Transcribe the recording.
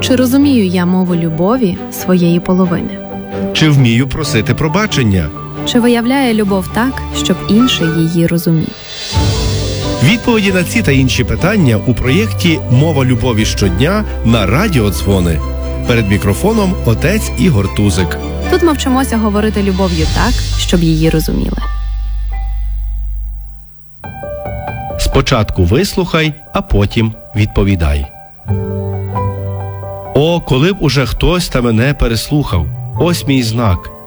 Чи розумію я мову любові своєї половини? Чи вмію просити пробачення? Чи виявляє любов так, щоб інший її розумів? Відповіді на ці та інші питання у проєкті «Мова любові щодня» на Радіо Дзвони. Перед мікрофоном отець Ігор Тузик. Тут ми вчимося говорити любов'ю так, щоб її розуміли. Спочатку вислухай, а потім відповідай. О, коли б уже хтось та мене переслухав. Ось мій знак.